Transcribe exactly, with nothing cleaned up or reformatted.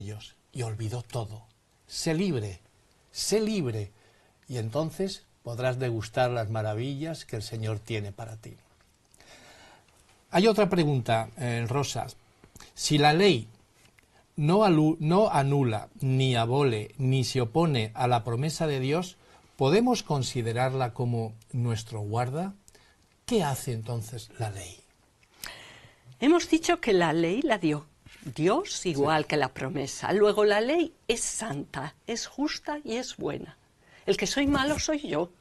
ellos y olvidó todo. Sé libre, sé libre, y entonces podrás degustar las maravillas que el Señor tiene para ti. Hay otra pregunta, eh, Rosa. Si la ley no, alu no anula, ni abole, ni se opone a la promesa de Dios, ¿podemos considerarla como nuestro guarda? ¿Qué hace entonces la ley? Hemos dicho que la ley la dio Dios igual sí. que la promesa. Luego la ley es santa, es justa y es buena. El que soy malo soy yo.